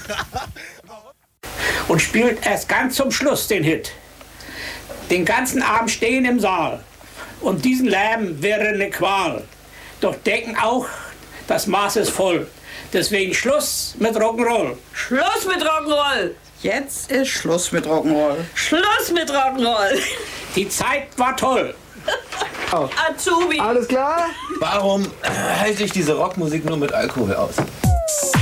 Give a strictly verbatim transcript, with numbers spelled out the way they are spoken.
Und spielt erst ganz zum Schluss den Hit. Den ganzen Abend stehen im Saal. Und diesen Lärm wäre eine Qual. Doch denken auch, das Maß ist voll. Deswegen Schluss mit Rock'n'Roll. Schluss mit Rock'n'Roll. Jetzt ist Schluss mit Rock'n'Roll. Schluss mit Rock'n'Roll. Die Zeit war toll. Azubi. Alles klar? Warum äh, halte ich diese Rockmusik nur mit Alkohol aus?